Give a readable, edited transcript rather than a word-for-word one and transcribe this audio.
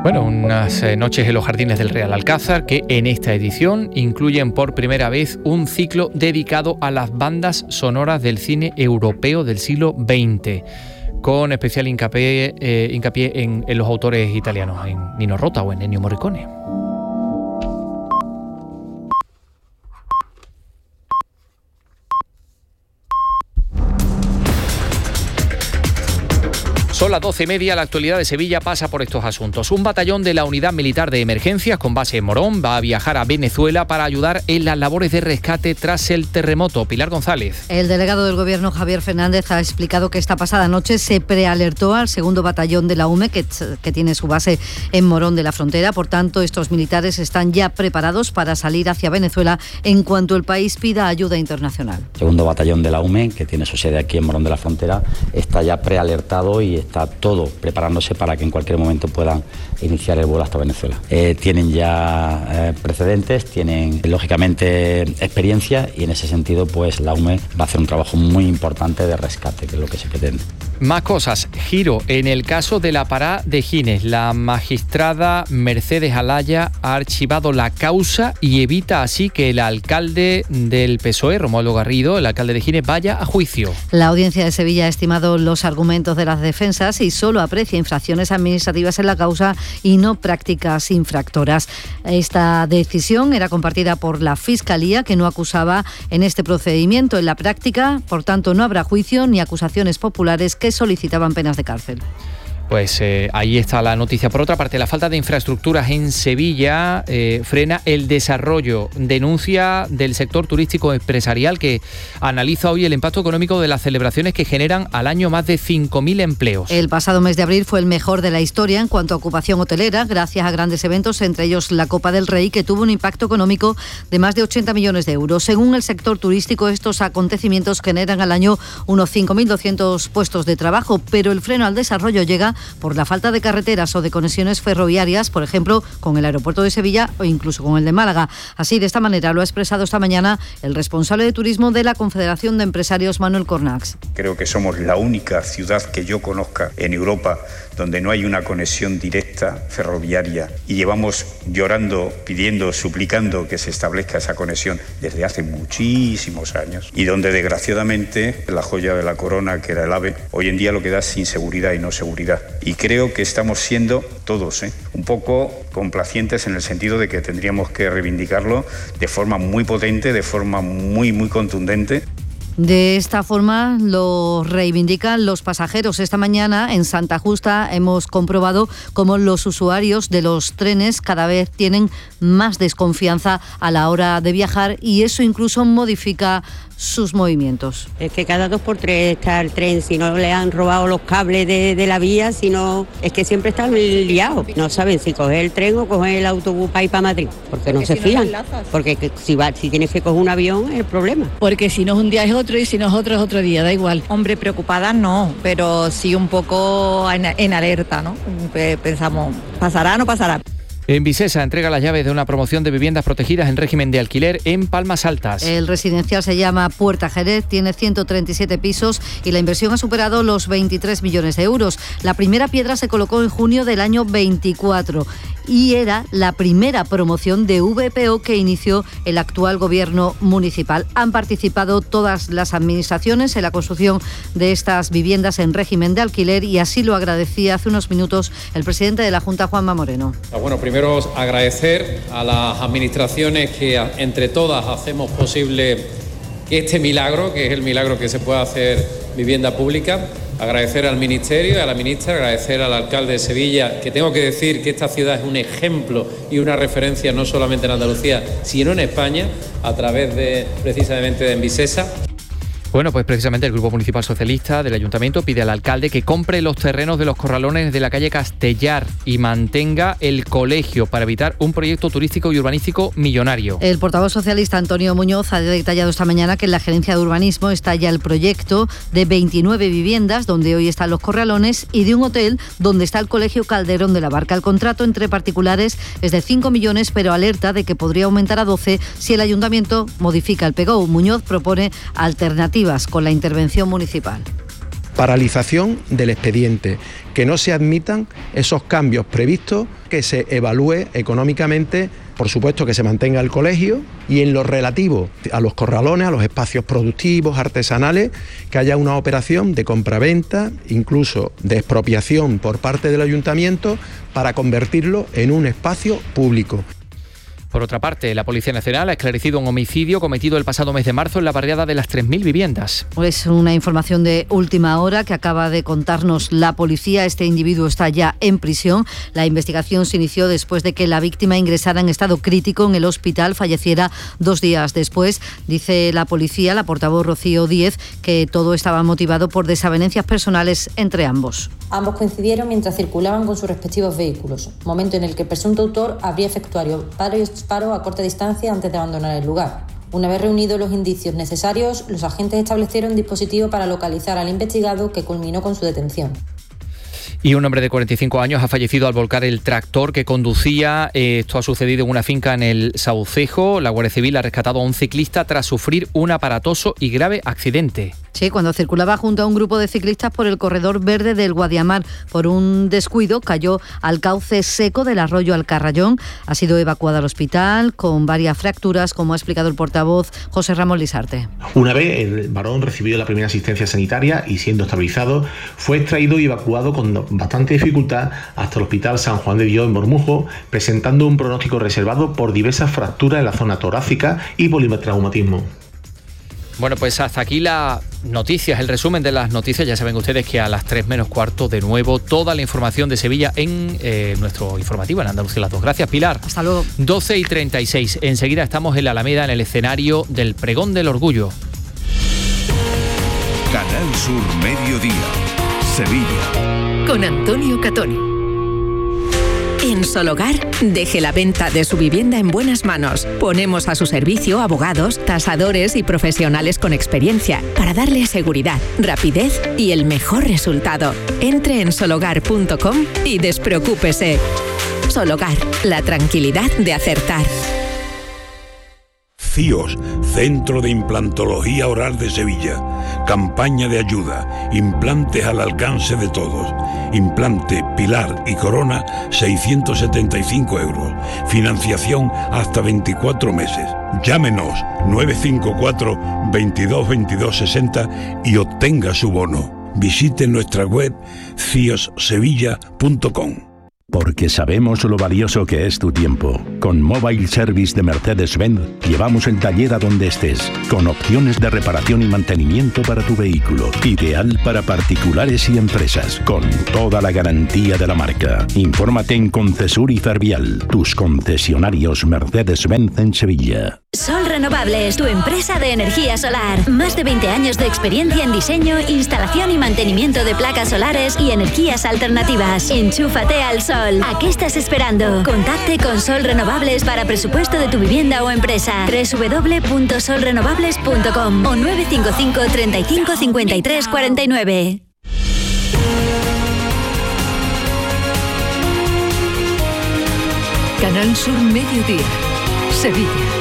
Bueno, unas noches en los jardines del Real Alcázar que en esta edición incluyen por primera vez un ciclo dedicado a las bandas sonoras del cine europeo del siglo XX, con especial hincapié en los autores italianos, en Nino Rota o en Ennio Morricone. Son las 12:30, la actualidad de Sevilla pasa por estos asuntos. Un batallón de la Unidad Militar de Emergencias con base en Morón va a viajar a Venezuela para ayudar en las labores de rescate tras el terremoto. Pilar González. El delegado del Gobierno, Javier Fernández, ha explicado que esta pasada noche se prealertó al segundo batallón de la UME, que tiene su base en Morón de la Frontera. Por tanto, estos militares están ya preparados para salir hacia Venezuela en cuanto el país pida ayuda internacional. El segundo batallón de la UME, que tiene su sede aquí en Morón de la Frontera, está ya prealertado y está todo preparándose para que en cualquier momento puedan iniciar el vuelo hasta Venezuela. Tienen ya precedentes, tienen lógicamente experiencia y en ese sentido pues la UME va a hacer un trabajo muy importante de rescate, que es lo que se pretende. Más cosas. Giro en el caso de la Pará de Gines. La magistrada Mercedes Alaya ha archivado la causa y evita así que el alcalde del PSOE, Romualdo Garrido, el alcalde de Gines, vaya a juicio. La Audiencia de Sevilla ha estimado los argumentos de las defensas y solo aprecia infracciones administrativas en la causa y no prácticas infractoras. Esta decisión era compartida por la Fiscalía, que no acusaba en este procedimiento. En la práctica, por tanto, no habrá juicio ni acusaciones populares que solicitaban penas de cárcel. Pues ahí está la noticia. Por otra parte, la falta de infraestructuras en Sevilla frena el desarrollo. Denuncia del sector turístico empresarial, que analiza hoy el impacto económico de las celebraciones que generan al año más de 5.000 empleos. El pasado mes de abril fue el mejor de la historia en cuanto a ocupación hotelera, gracias a grandes eventos, entre ellos la Copa del Rey, que tuvo un impacto económico de más de 80 millones de euros. Según el sector turístico, estos acontecimientos generan al año unos 5.200 puestos de trabajo, pero el freno al desarrollo llega por la falta de carreteras o de conexiones ferroviarias, por ejemplo, con el aeropuerto de Sevilla o incluso con el de Málaga. Así, de esta manera, lo ha expresado esta mañana el responsable de turismo de la Confederación de Empresarios, Manuel Cornax. Creo que somos la única ciudad que yo conozca en Europa donde no hay una conexión directa ferroviaria y llevamos llorando, pidiendo, suplicando que se establezca esa conexión desde hace muchísimos años, y donde desgraciadamente la joya de la corona, que era el AVE, hoy en día lo que da es inseguridad y no seguridad. Y creo que estamos siendo todos un poco complacientes en el sentido de que tendríamos que reivindicarlo de forma muy potente, de forma muy contundente. De esta forma lo reivindican los pasajeros. Esta mañana en Santa Justa hemos comprobado cómo los usuarios de los trenes cada vez tienen más desconfianza a la hora de viajar, y eso incluso modifica sus movimientos. Es que cada 2x3 está el tren, si no le han robado los cables de la vía, si no, es que siempre están liados. No saben si coger el tren o coger el autobús para ir para Madrid, porque no se fían. Porque si tienes que coger un avión es el problema. Porque si no es un día es otro, y si no es otro día, da igual. Hombre, preocupada no, pero sí un poco en alerta, ¿no? Pensamos, ¿pasará o no pasará? En Visesa entrega las llaves de una promoción de viviendas protegidas en régimen de alquiler en Palmas Altas. El residencial se llama Puerta Jerez, tiene 137 pisos y la inversión ha superado los 23 millones de euros. La primera piedra se colocó en junio del año 24 y era la primera promoción de VPO que inició el actual gobierno municipal. Han participado todas las administraciones en la construcción de estas viviendas en régimen de alquiler, y así lo agradecía hace unos minutos el presidente de la Junta, Juanma Moreno. Bueno, primero agradecer a las administraciones que entre todas hacemos posible este milagro, que es el milagro que se pueda hacer vivienda pública. Agradecer al Ministerio y a la ministra, agradecer al alcalde de Sevilla, que tengo que decir que esta ciudad es un ejemplo y una referencia no solamente en Andalucía, sino en España, a través precisamente de Envisesa. Bueno, pues precisamente el Grupo Municipal Socialista del Ayuntamiento pide al alcalde que compre los terrenos de los corralones de la calle Castellar y mantenga el colegio para evitar un proyecto turístico y urbanístico millonario. El portavoz socialista Antonio Muñoz ha detallado esta mañana que en la Gerencia de Urbanismo está ya el proyecto de 29 viviendas donde hoy están los corralones y de un hotel donde está el Colegio Calderón de la Barca. El contrato entre particulares es de 5 millones, pero alerta de que podría aumentar a 12 si el Ayuntamiento modifica el PGO. Muñoz propone alternativas con la intervención municipal. Paralización del expediente, que no se admitan esos cambios previstos, que se evalúe económicamente, por supuesto que se mantenga el colegio, y en lo relativo a los corralones, a los espacios productivos, artesanales, que haya una operación de compraventa, incluso de expropiación por parte del ayuntamiento, para convertirlo en un espacio público. Por otra parte, la Policía Nacional ha esclarecido un homicidio cometido el pasado mes de marzo en la barriada de las 3.000 viviendas. Es una información de última hora que acaba de contarnos la policía. Este individuo está ya en prisión. La investigación se inició después de que la víctima ingresara en estado crítico en el hospital, falleciera 2 días después. Dice la policía, la portavoz Rocío Díez, que todo estaba motivado por desavenencias personales entre ambos. Ambos coincidieron mientras circulaban con sus respectivos vehículos, momento en el que el presunto autor habría efectuado varios disparos a corta distancia antes de abandonar el lugar. Una vez reunidos los indicios necesarios, los agentes establecieron un dispositivo para localizar al investigado, que culminó con su detención. Y un hombre de 45 años ha fallecido al volcar el tractor que conducía. Esto ha sucedido en una finca en el Saucejo. La Guardia Civil ha rescatado a un ciclista tras sufrir un aparatoso y grave accidente. Sí, cuando circulaba junto a un grupo de ciclistas por el corredor verde del Guadiamar. Por un descuido cayó al cauce seco del arroyo Alcarrayón. Ha sido evacuado al hospital con varias fracturas, como ha explicado el portavoz José Ramón Lisarte. Una vez el varón recibió la primera asistencia sanitaria y, siendo estabilizado, fue extraído y evacuado con bastante dificultad hasta el Hospital San Juan de Dios en Bormujos, presentando un pronóstico reservado por diversas fracturas en la zona torácica y politraumatismo. Bueno, pues hasta aquí las noticias, el resumen de las noticias. Ya saben ustedes que a las 3 menos cuarto, de nuevo, toda la información de Sevilla en nuestro informativo en Andalucía las 2. Gracias, Pilar. Hasta luego. 12:36. Enseguida estamos en la Alameda, en el escenario del Pregón del Orgullo. Canal Sur Mediodía, Sevilla. Con Antonio Catoni. En Sologar, deje la venta de su vivienda en buenas manos. Ponemos a su servicio abogados, tasadores y profesionales con experiencia para darle seguridad, rapidez y el mejor resultado. Entre en sologar.com y despreocúpese. Sologar, la tranquilidad de acertar. CIOS, Centro de Implantología Oral de Sevilla. Campaña de ayuda. Implantes al alcance de todos. Implante, pilar y corona, 675 euros. Financiación hasta 24 meses. Llámenos 954 22 22 60 y obtenga su bono. Visite nuestra web ciossevilla.com. Porque sabemos lo valioso que es tu tiempo. Con Mobile Service de Mercedes-Benz llevamos el taller a donde estés, con opciones de reparación y mantenimiento para tu vehículo. Ideal para particulares y empresas, con toda la garantía de la marca. Infórmate en Concesur y Fervial, tus concesionarios Mercedes-Benz en Sevilla. Sol Renovables, tu empresa de energía solar. Más de 20 años de experiencia en diseño, instalación y mantenimiento de placas solares y energías alternativas. Enchúfate al sol. ¿A qué estás esperando? Contacte con Sol Renovables para presupuesto de tu vivienda o empresa. www.solrenovables.com o 955 35 53 49. Canal Sur Mediodía, Sevilla.